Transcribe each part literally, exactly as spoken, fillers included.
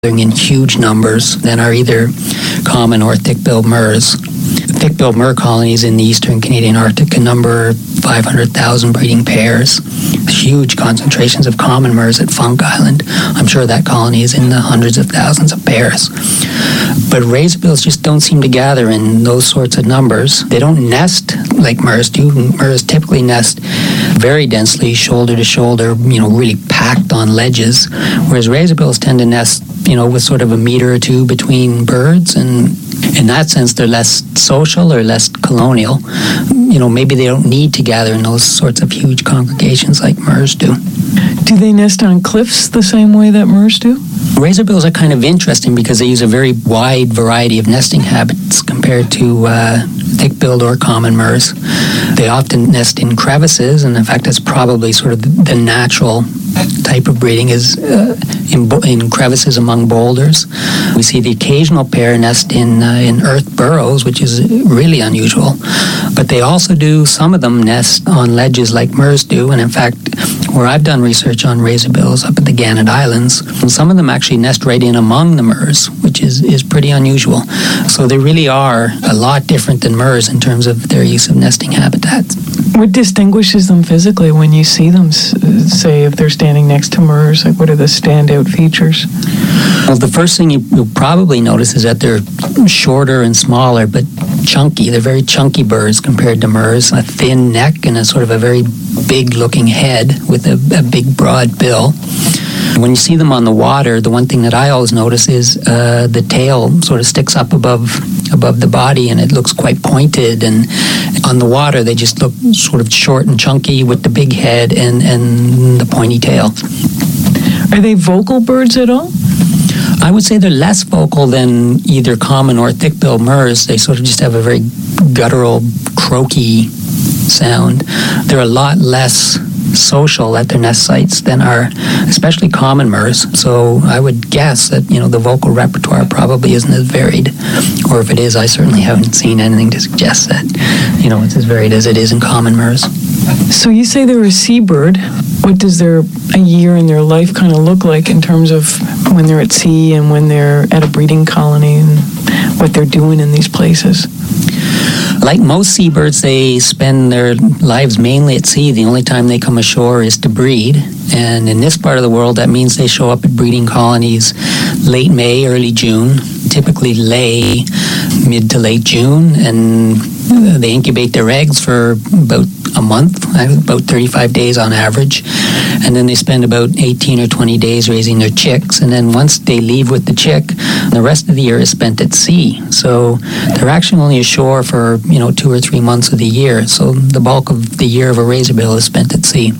in huge numbers than are either common or thick-billed murres. Thick-billed murre colonies in the eastern Canadian Arctic can number five hundred thousand breeding pairs. Huge concentrations of common murres at Funk Island. I'm sure that colony is in the hundreds of thousands of pairs. But razorbills just don't seem to gather in those sorts of numbers. They don't nest like murres do. Murres typically nest very densely, shoulder to shoulder, you know, really packed on ledges, whereas razorbills tend to nest, you know, with sort of a meter or two between birds, and in that sense they're less social or less colonial. You know, maybe they don't need to gather in those sorts of huge congregations like murres do. Do they nest on cliffs the same way that murres do? Razorbills are kind of interesting because they use a very wide variety of nesting habits compared to uh, thick-billed or common murres. They often nest in crevices, and in fact that's probably sort of the natural type of breeding is uh, in, bo- in crevices among boulders. We see the occasional pair nest in uh, in earth burrows, which is really unusual. But they also do, some of them nest on ledges like murres do, and in fact, where I've done research on razorbills up at the Gannet Islands, some of them actually nest right in among the murres, which is, is pretty unusual. So they really are a lot different than murres in terms of their use of nesting habitats. What distinguishes them physically when you see them, say, if they're standing next to murres? Like, what are the standout features? Well, the first thing you, you'll probably notice is that they're shorter and smaller, but chunky. They're very chunky birds compared to murres. A thin neck and a sort of a very big-looking head with a, a big, broad bill. When you see them on the water, the one thing that I always notice is uh, the tail sort of sticks up above above the body, and it looks quite pointed. And on the water, they just look sort of short and chunky with the big head and, and the pointy tail. Are they vocal birds at all? I would say they're less vocal than either common or thick-billed murres. They sort of just have a very guttural, croaky sound. They're a lot less social at their nest sites than are especially common murres. So I would guess that, you know, the vocal repertoire probably isn't as varied. Or if it is, I certainly haven't seen anything to suggest that, you know, it's as varied as it is in common murres. So you say they're a seabird. What does their a year in their life kind of look like in terms of when they're at sea and when they're at a breeding colony and what they're doing in these places? Like most seabirds, they spend their lives mainly at sea. The only time they come ashore is to breed. And in this part of the world, that means they show up at breeding colonies late May, early June, typically lay mid to late June, and they incubate their eggs for about a month, about thirty-five days on average, and then they spend about eighteen or twenty days raising their chicks, and then once they leave with the chick, the rest of the year is spent at sea. So they're actually only ashore for, you know, two or three months of the year, so the bulk of the year of a razorbill is spent at sea.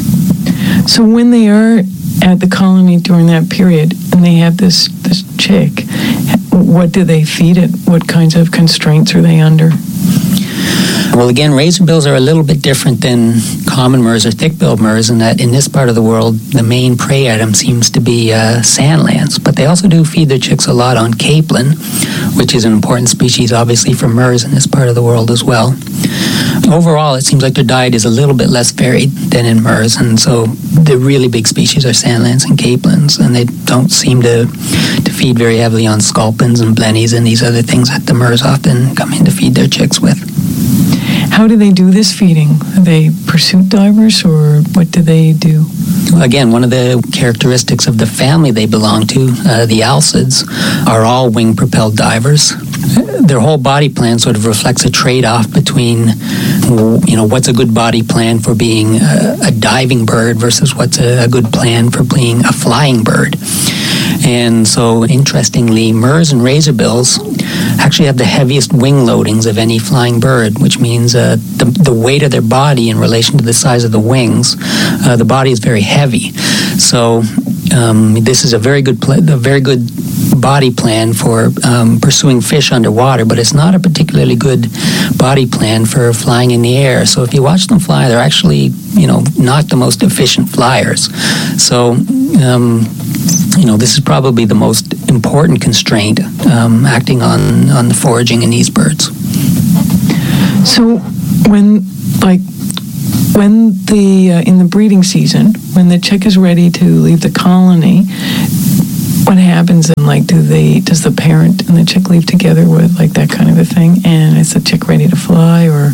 So when they are at the colony during that period and they have this, this chick, what do they feed it? What kinds of constraints are they under? Well, again, razorbills are a little bit different than common murres or thick-billed murres in that in this part of the world, the main prey item seems to be uh, sand lance. But they also do feed their chicks a lot on capelin, which is an important species, obviously, for murres in this part of the world as well. Overall, it seems like their diet is a little bit less varied than in murres, and so the really big species are sand lance and capelins, and they don't seem to, to feed very heavily on sculpins and blennies and these other things that the murres often come in to feed their chicks with. How do they do this feeding? Are they pursuit divers, or what do they do? Again, one of the characteristics of the family they belong to, uh, the alcids, are all wing-propelled divers. Their whole body plan sort of reflects a trade-off between, you know, what's a good body plan for being a, a diving bird versus what's a, a good plan for being a flying bird. And so, interestingly, murres and razorbills actually have the heaviest wing loadings of any flying bird, which means uh, the, the weight of their body in relation to the size of the wings, uh, the body is very heavy. So um, this is a very good, pl- a very good body plan for um, pursuing fish underwater, but it's not a particularly good body plan for flying in the air. So if you watch them fly, they're actually, you know, not the most efficient flyers. So, um, you know, this is probably the most important constraint um, acting on, on the foraging in these birds. So when, like, when the, uh, in the breeding season, when the chick is ready to leave the colony, what happens and like do they does the parent and the chick leave together with like that kind of a thing, and is the chick ready to fly or?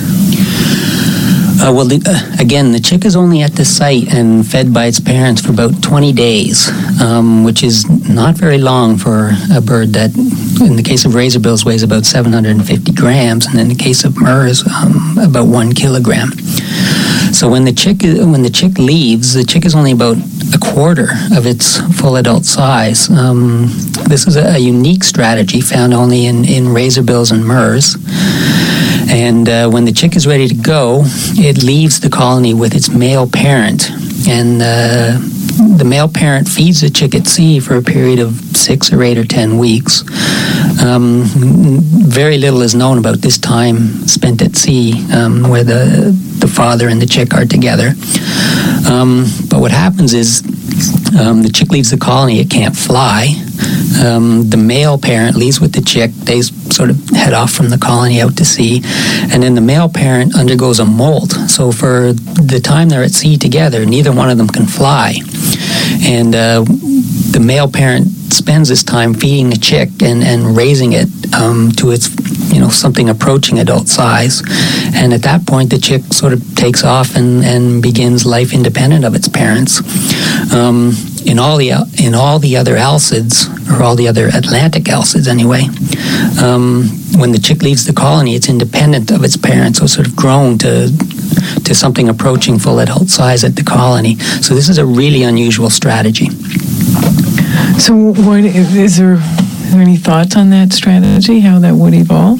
Uh, well, the, uh, again, the chick is only at the site and fed by its parents for about twenty days, um, which is not very long for a bird that, in the case of razorbills, weighs about seven hundred fifty grams, and in the case of murres, um, about one kilogram. So when the chick when the chick leaves, the chick is only about a quarter of its full adult size. Um, this is a, a unique strategy found only in, in razorbills and murres. And uh, when the chick is ready to go, it leaves the colony with its male parent. And uh, the male parent feeds the chick at sea for a period of six or eight or ten weeks. Um, very little is known about this time spent at sea, um, where the the father and the chick are together. Um, but what happens is um, the chick leaves the colony, it can't fly. Um, the male parent leaves with the chick. They sort of head off from the colony out to sea, and then the male parent undergoes a molt. So for the time they're at sea together, neither one of them can fly. And uh, the male parent spends this time feeding the chick and, and raising it um, to its, you know, something approaching adult size. And at that point, the chick sort of takes off and, and begins life independent of its parents. Um, in all the in all the other alcids, or all the other Atlantic alcids anyway, um, when the chick leaves the colony, it's independent of its parents, so it's sort of grown to to something approaching full adult size at the colony. So this is a really unusual strategy. So what, is there, is there any thoughts on that strategy, how that would evolve?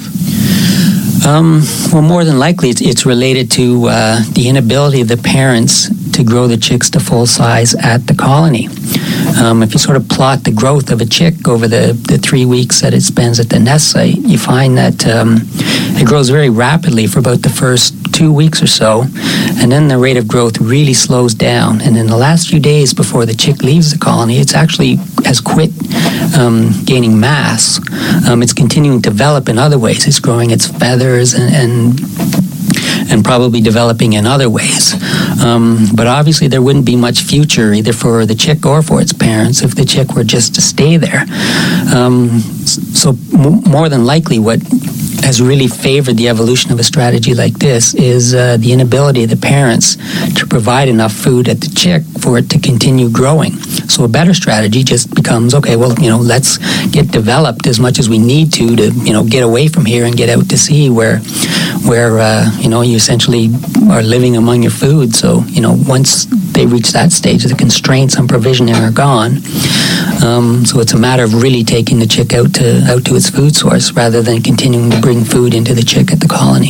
Um, well, more than likely, it's, it's related to uh, the inability of the parents to grow the chicks to full size at the colony. Um, if you sort of plot the growth of a chick over the, the three weeks that it spends at the nest site, you find that um, it grows very rapidly for about the first two weeks or so, and then the rate of growth really slows down. And in the last few days before the chick leaves the colony, it's actually has quit um, gaining mass. Um, it's continuing to develop in other ways. It's growing its feathers and, and and probably developing in other ways. Um, but obviously there wouldn't be much future either for the chick or for its parents if the chick were just to stay there. Um, so m- more than likely what has really favored the evolution of a strategy like this is uh, the inability of the parents to provide enough food at the chick for it to continue growing. So a better strategy just becomes, okay, well, you know, let's get developed as much as we need to to, you know, get away from here and get out to sea where, where uh, you know, you essentially are living among your food. So, you know, once they reach that stage, the constraints on provisioning are gone. Um, so it's a matter of really taking the chick out to out to its food source rather than continuing to bring food into the chick at the colony.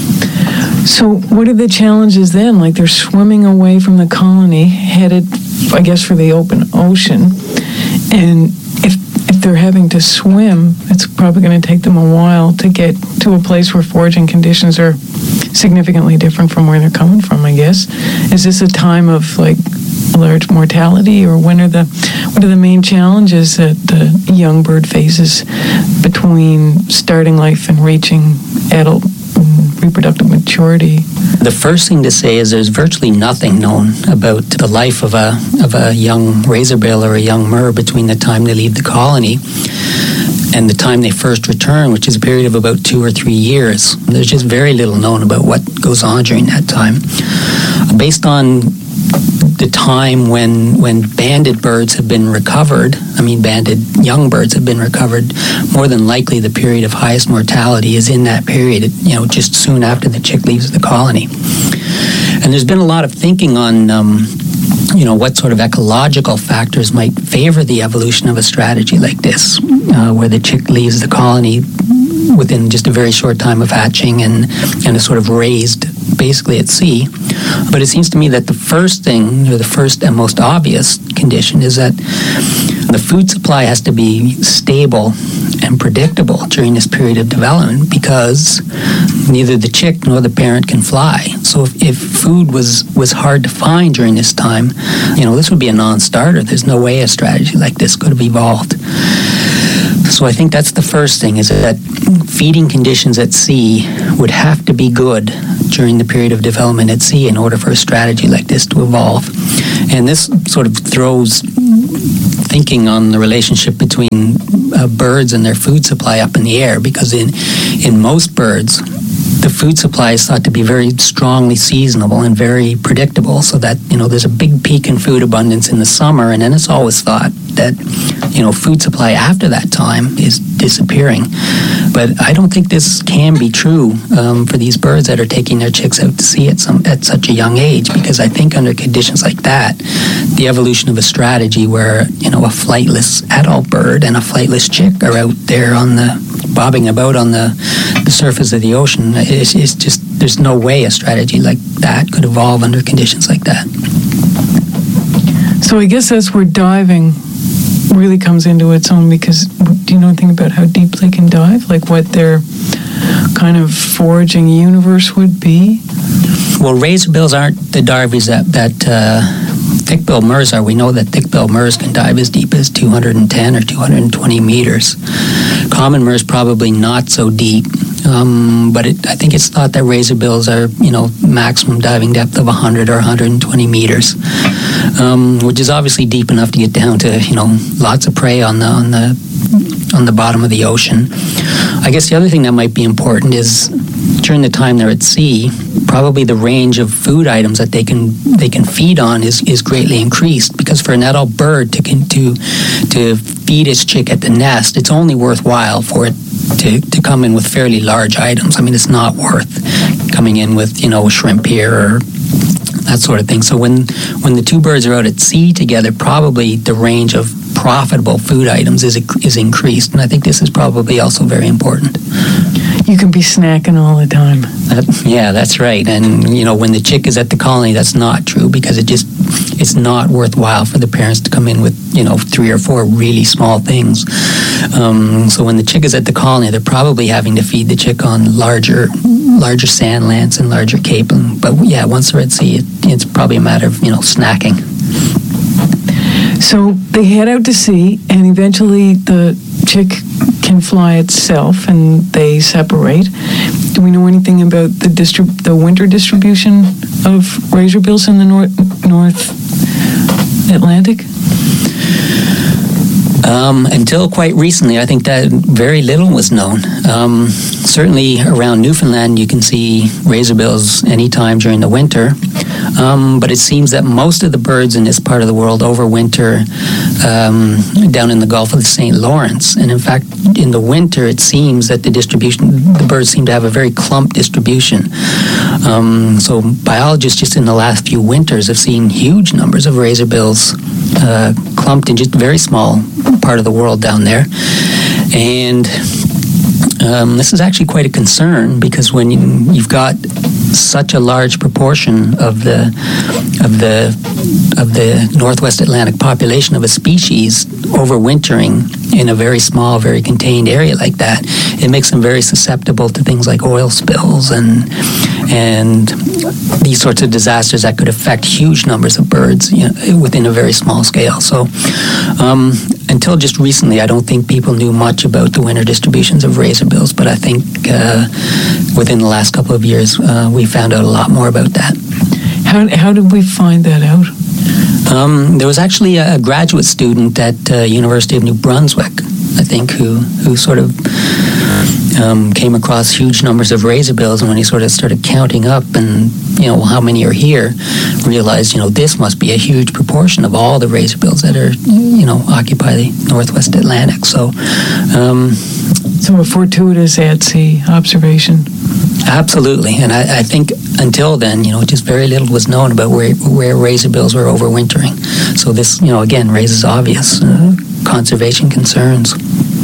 So what are the challenges then? Like they're swimming away from the colony, headed, I guess, for the open ocean. And if if they're having to swim, it's probably going to take them a while to get to a place where foraging conditions are significantly different from where they're coming from, I guess. Is this a time of like large mortality, or when are the what are the main challenges that the young bird faces between starting life and reaching adult reproductive maturity? The first thing to say is there's virtually nothing known about the life of a of a young razorbill or a young murre between the time they leave the colony and the time they first return, which is a period of about two or three years. There's just very little known about what goes on during that time. Based on the time when when banded birds have been recovered, I mean banded young birds have been recovered, more than likely the period of highest mortality is in that period, you know, just soon after the chick leaves the colony. And there's been a lot of thinking on, um, you know, what sort of ecological factors might favor the evolution of a strategy like this, uh, where the chick leaves the colony within just a very short time of hatching and, and is sort of raised basically at sea. But it seems to me that the first thing, or the first and most obvious condition, is that the food supply has to be stable and predictable during this period of development, because neither the chick nor the parent can fly. So if, if food was, was hard to find during this time, you know, this would be a non-starter. There's no way a strategy like this could have evolved. So I think that's the first thing, is that feeding conditions at sea would have to be good during the period of development at sea in order for a strategy like this to evolve. And this sort of throws thinking on the relationship between uh, birds and their food supply up in the air, because in in most birds, the food supply is thought to be very strongly seasonal and very predictable, so that, you know, there's a big peak in food abundance in the summer, and then it's always thought that, you know, food supply after that time is disappearing. But I don't think this can be true um, for these birds that are taking their chicks out to sea at some at such a young age, because I think under conditions like that, the evolution of a strategy where, you know, a flightless adult bird and a flightless chick are out there on the bobbing about on the, the surface of the ocean, it's, it's just, there's no way a strategy like that could evolve under conditions like that. So I guess that's where diving really comes into its own, because do you know anything about how deep they can dive? Like what their kind of foraging universe would be? Well, razorbills aren't the divers that, that uh, thick-billed murres are. We know that thick-billed murres can dive as deep as two hundred ten or two hundred twenty meters. Common murres probably not so deep, um, but it, I think it's thought that razorbills are, you know, maximum diving depth of one hundred or one hundred twenty meters, um, which is obviously deep enough to get down to, you know, lots of prey on the on the on the bottom of the ocean. I guess the other thing that might be important is during the time they're at sea, probably the range of food items that they can they can feed on is, is greatly increased, because for an adult bird to to to feed its chick at the nest, it's only worthwhile for it to, to come in with fairly large items. I mean, it's not worth coming in with, you know, shrimp here or that sort of thing. So when when the two birds are out at sea together, probably the range of profitable food items is is increased, and I think this is probably also very important. You can be snacking all the time. That, yeah, that's right. And, you know, when the chick is at the colony, that's not true, because it just, it's not worthwhile for the parents to come in with, you know, three or four really small things. Um, so when the chick is at the colony, they're probably having to feed the chick on larger larger sand lance and larger capelin. But yeah, once they're at sea, it, it's probably a matter of, you know, snacking. So they head out to sea, and eventually the chick can fly itself, and they separate. Do we know anything about the distrib- the winter distribution of razorbills in the North North Atlantic? Um, until quite recently, I think that very little was known. Um, certainly around Newfoundland, you can see razorbills anytime during the winter. Um, but it seems that most of the birds in this part of the world overwinter um, down in the Gulf of the Saint Lawrence. And in fact, in the winter, it seems that the distribution, the birds seem to have a very clumped distribution. Um, so biologists just in the last few winters have seen huge numbers of razorbills uh, clumped in just a very small part of the world down there. And um, this is actually quite a concern, because when you, you've got such a large proportion of the of the of the Northwest Atlantic population of a species overwintering in a very small, very contained area like that, it makes them very susceptible to things like oil spills and and these sorts of disasters that could affect huge numbers of birds, you know, within a very small scale. So um, until just recently, I don't think people knew much about the winter distributions of razorbills, but I think uh, within the last couple of years, uh, we found out a lot more about that. How, how did we find that out? Um, there was actually a graduate student at uh, University of New Brunswick, I think, who, who sort of um, came across huge numbers of razorbills, and when he sort of started counting up and, you know, how many are here, realized, you know, this must be a huge proportion of all the razorbills that are, you know, occupy the Northwest Atlantic. So, um, so a fortuitous at-sea observation. Absolutely, and I, I think until then, you know, just very little was known about where where razorbills were overwintering. So this, you know, again, raises obvious uh, conservation concerns.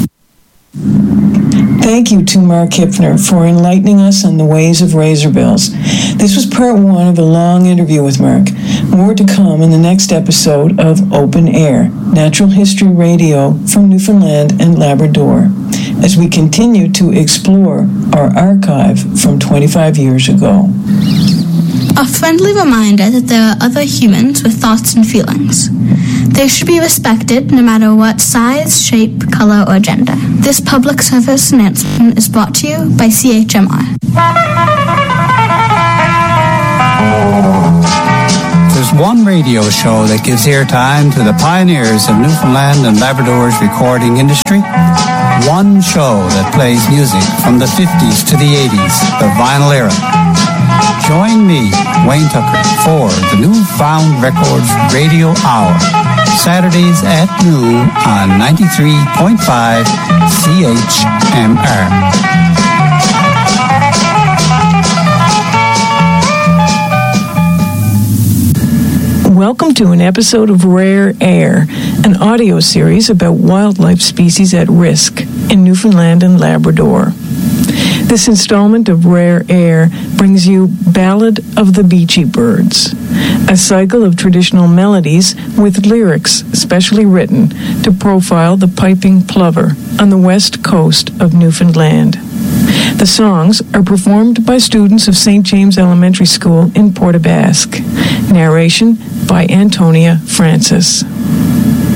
Thank you to Mark Hipfner for enlightening us on the ways of razorbills. This was part one of a long interview with Mark. More to come in the next episode of Open Air, Natural History Radio from Newfoundland and Labrador, as we continue to explore our archive from twenty-five years ago. A friendly reminder that there are other humans with thoughts and feelings. They should be respected no matter what size, shape, color, or gender. This public service announcement is brought to you by C H M R. There's one radio show that gives airtime to the pioneers of Newfoundland and Labrador's recording industry. One show that plays music from the fifties to the eighties, the vinyl era. Join me, Wayne Tucker, for the Newfound Records Radio Hour, Saturdays at noon on ninety-three point five C H M R. Welcome to an episode of Rare Air, an audio series about wildlife species at risk in Newfoundland and Labrador. This installment of Rare Air brings you Ballad of the Beachy Birds, a cycle of traditional melodies with lyrics specially written to profile the piping plover on the west coast of Newfoundland. The songs are performed by students of Saint James Elementary School in Port aux Basques. Narration by Antonia Francis.